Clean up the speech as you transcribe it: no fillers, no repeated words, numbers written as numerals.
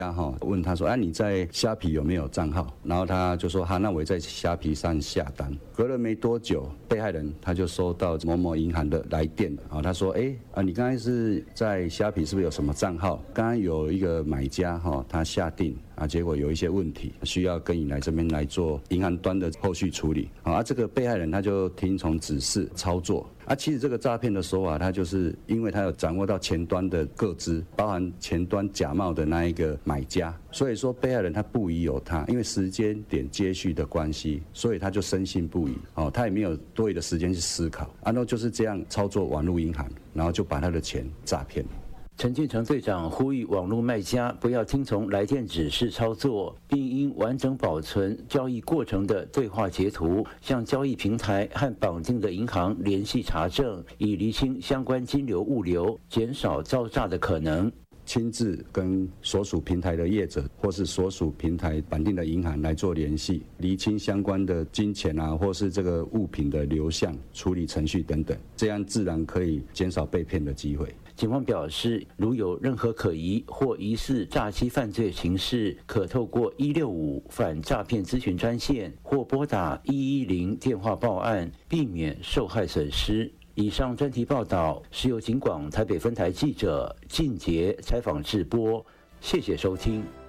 然后问他说：“啊，你在虾皮有没有账号？”然后他就说：“那我在虾皮上下单。”隔了没多久，被害人他就收到某某银行的来电了。他说：“你刚才是在虾皮是不是有什么账号？刚刚有一个买家他下定结果有一些问题，需要跟你来这边来做银行端的后续处理。这个被害人他就听从指示操作。其实这个诈骗的手法，他就是因为他有掌握到前端的个资，包含前端假冒的那一个买家，所以说被害人他不疑有他，因为时间点接续的关系，所以他就深信不疑。他也没有多余的时间去思考，然后就是这样操作网络银行，然后就把他的钱诈骗。 陈进成队长呼吁网络卖家不要听从来电指示操作，并应完整保存交易过程的对话截图，向交易平台和绑定的银行联系查证，以厘清相关金流物流，减少遭诈的可能。 亲自跟所属平台的业者或是所属平台绑定的银行来做联系，厘清相关的金钱或是这个物品的流向、处理程序等等，这样自然可以减少被骗的机会。 警方表示，如有任何可疑或疑似诈欺犯罪情事，可透过165反诈骗咨询专线或拨打110电话报案，避免受害损失。以上专题报道是由警广台北分台记者靳杰采访制播，谢谢收听。